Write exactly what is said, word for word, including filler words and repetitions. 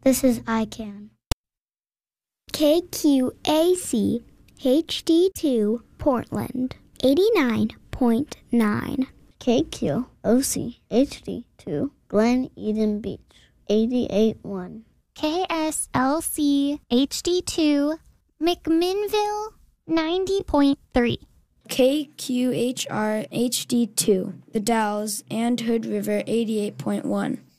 This is iCan. K Q A C H D two Portland, eighty-nine point nine. K Q O C H D two Glen Eden Beach, eighty-eight point one. K S L C H D two McMinnville, ninety point three. K Q H R H D two The Dalles and Hood River, eighty-eight point one.